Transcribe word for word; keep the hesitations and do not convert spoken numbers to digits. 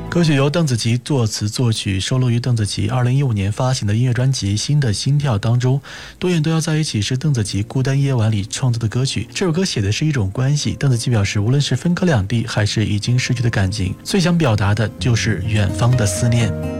歌曲由邓紫棋作词作曲，收录于邓紫棋二零一五年发行的音乐专辑《新的心跳》当中。多远都要在一起是邓紫棋《孤单夜晚》里创作的歌曲。这首歌写的是一种关系，邓紫棋表示，无论是分隔两地，还是已经失去的感情，最想表达的就是远方的思念。